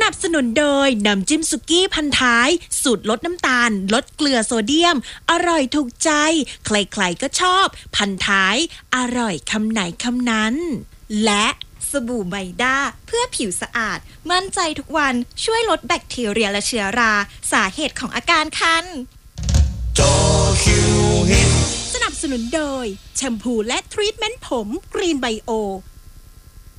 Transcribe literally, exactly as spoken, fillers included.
นับสนุนโดยน้ำจิ้มสุกี้พันท้ายสูตรลดน้ำตาลลดเกลือโซเดียมอร่อยถูกใจใครๆก็ชอบพันท้ายอร่อยคำไหนคำนั้นและสบู่ไมด้าเพื่อผิวสะอาดมั่นใจทุกวันช่วยลดแบคทีเรียและเชื้อราสาเหตุของอาการคันสนับสนุนโดยแชมพูและทรีทเมนต์ผมกรีนไบโอ